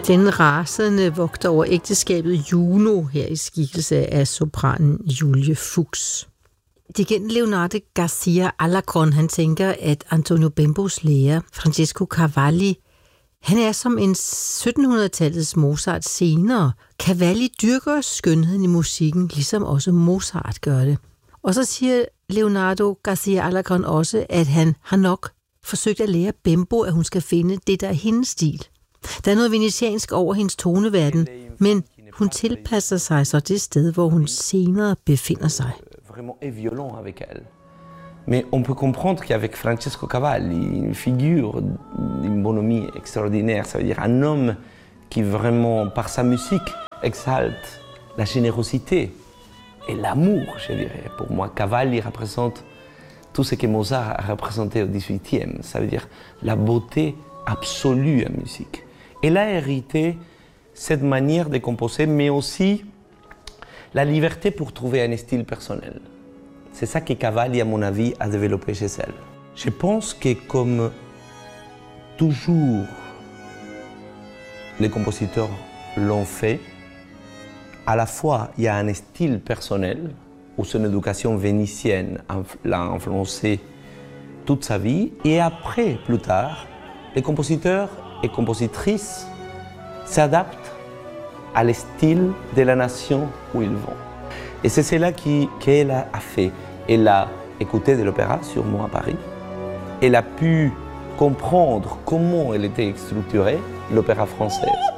Den rasende vogter over ægteskabet Juno her i skikkelse af sopranen Julie Fuchs. Dirigenten Leonardo Garcia Alarcón, han tænker, at Antonio Bembos lærer, Francesco Cavalli, han er som en 1700-tallets Mozart senere. Cavalli dyrker skønheden i musikken, ligesom også Mozart gør det. Og så siger Leonardo Garcia Alarcón også, at han har nok forsøgt at lære Bembo, at hun skal finde det, der er hendes stil. Der er noget venetiansk over hendes toneverden, men hun tilpasser sig så det sted, hvor hun senere befinder sig. Vraiment et violent avec elle. Mais on peut comprendre qu'avec Francesco Cavalli, une figure d'une bonhomie extraordinaire, ça veut dire un homme qui vraiment, par sa musique, exalte la générosité et l'amour, je dirais. Pour moi, Cavalli représente tout ce que Mozart a représenté au XVIIIe, ça veut dire la beauté absolue en musique. Elle a hérité cette manière de composer, mais aussi la liberté pour trouver un style personnel. C'est ça que Cavalli, à mon avis, a développé chez elle. Je pense que comme toujours les compositeurs l'ont fait, à la fois il y a un style personnel où son éducation vénitienne l'a influencé toute sa vie, et après, plus tard, les compositeurs et compositrices s'adaptent à le style de la nation où ils vont. Et c'est cela qu'elle a fait. Elle a écouté de l'opéra, sûrement à Paris. Elle a pu comprendre comment elle était structurée, l'opéra française.